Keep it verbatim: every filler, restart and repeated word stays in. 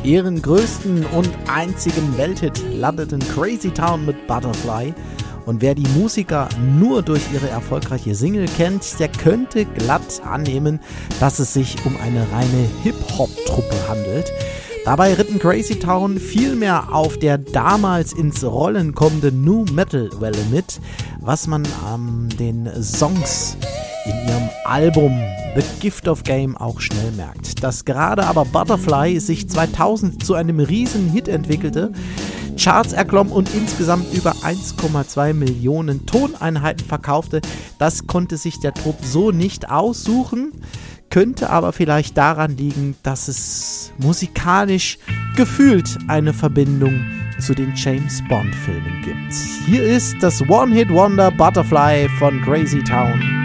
Ihren größten und einzigen Welthit landeten Crazy Town mit Butterfly. Und wer die Musiker nur durch ihre erfolgreiche Single kennt, der könnte glatt annehmen, dass es sich um eine reine Hip-Hop-Truppe handelt. Dabei ritten Crazy Town vielmehr auf der damals ins Rollen kommenden Nu-Metal-Welle mit, was man an den Songs in ihrem Album The Gift of Game auch schnell merkt. Dass gerade aber Butterfly sich zweitausend zu einem riesen Hit entwickelte, Charts erklomm und insgesamt über eins Komma zwei Millionen Toneinheiten verkaufte, das konnte sich der Trupp so nicht aussuchen, könnte aber vielleicht daran liegen, dass es musikalisch gefühlt eine Verbindung zu den James Bond Filmen gibt. Hier ist das One-Hit-Wonder Butterfly von Crazy Town.